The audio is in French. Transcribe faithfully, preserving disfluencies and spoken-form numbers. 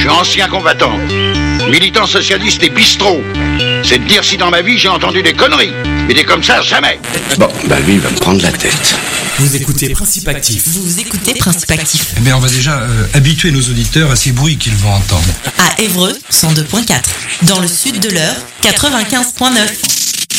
suis ancien combattant, militant socialiste et bistrot. C'est de dire si dans ma vie j'ai entendu des conneries. Mais des comme ça, jamais. Bon, bah lui, il va me prendre la tête. Vous écoutez Principe Actif. Vous écoutez Principe Actif. Eh bien, on va déjà euh, habituer nos auditeurs à ces bruits qu'ils vont entendre. À Évreux, cent deux point quatre. Dans le sud de l'Eure, quatre-vingt-quinze point neuf.